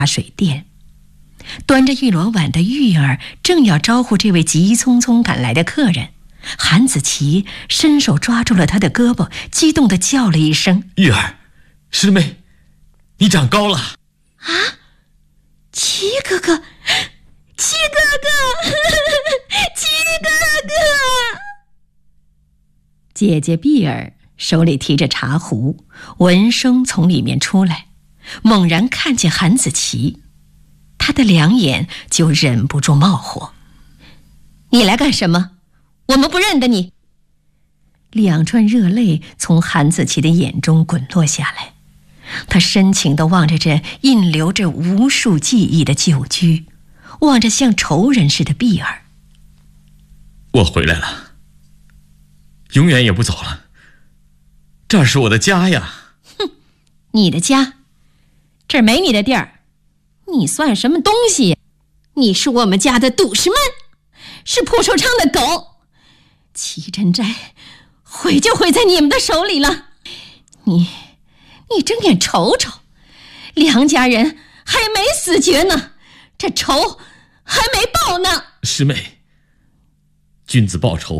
水店，端着玉螺碗的玉儿正要招呼这位急匆匆赶来的客人，韩子琪伸手抓住了他的胳膊，激动地叫了一声：“ 玉儿，师妹，你长高了！” 啊，齐哥哥，齐哥哥，齐哥哥！姐姐碧儿手里提着茶壶，闻声从里面出来，猛然看见韩子琪，她的两眼就忍不住冒火：“你来干什么？我们不认得你！”两串热泪从韩子琪的眼中滚落下来，他深情地望着这印留着无数记忆的旧居，望着像仇人似的碧儿。 我回来了，永远也不走了。这儿是我的家呀。 哼，你的家？这儿没你的地儿。你算什么东西？你是我们家的杜氏们，是蒲寿昌的狗。齐真斋毁就毁在你们的手里了。你睁眼瞅瞅，梁家人还没死绝呢，这仇还没报呢。 师妹，君子报仇